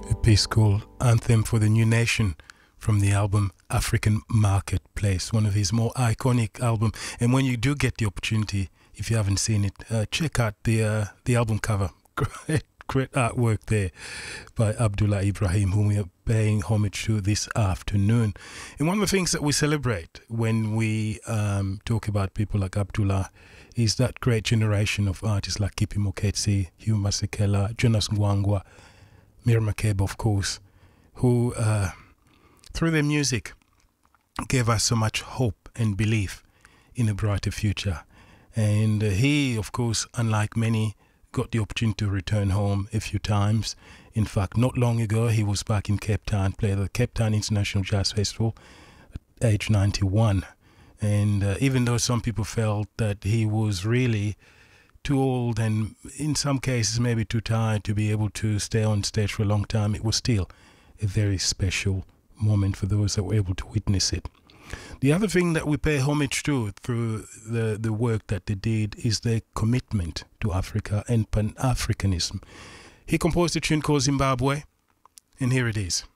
A peaceful anthem for the new nation from the album African Marketplace, one of his more iconic albums. And when you do get the opportunity, if you haven't seen it, check out the album cover. Great artwork there by Abdullah Ibrahim, whom we are paying homage to this afternoon. And one of the things that we celebrate when we talk about people like Abdullah is that great generation of artists like Kippie Moeketsi, Hugh Masekela, Jonas Ngwangwa, Mir Makeba, of course, who through their music gave us so much hope and belief in a brighter future. And he, of course, unlike many, got the opportunity to return home a few times. In fact, not long ago, he was back in Cape Town, played at the Cape Town International Jazz Festival at age 91. And even though some people felt that he was really too old and in some cases maybe too tired to be able to stay on stage for a long time, it was still a very special moment for those that were able to witness it. The other thing that we pay homage to through the work that they did is their commitment to Africa and Pan-Africanism. He composed a tune called Zimbabwe, and here it is.